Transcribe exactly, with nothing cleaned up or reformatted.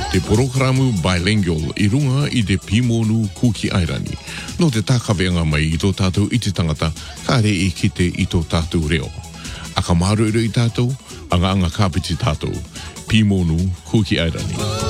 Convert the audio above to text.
Te programu bilingual i runga i te Pimonu Kuki Airani. No te takawenga mai i tō tātou i te tangata, ka re i kite i tō tātou reo. A ka maru i tātou, anga anga kāpiti tātou. Pimonu Kuki Airani.